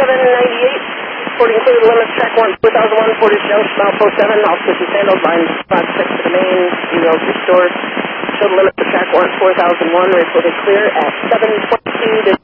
798, reporting clear to limits, track 1, 4001, Portage Junction, mile 47, officer Sandals, line 56 to the main, 0 restored. Show the limit to track 1, 4001, reported clear at 7:22 to